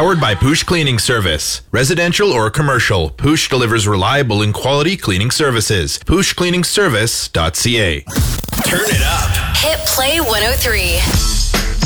Powered by Poosh Cleaning Service. Residential or commercial, Poosh delivers reliable and quality cleaning services. PooshCleaningservice.ca. Turn it up. Hit Play 103.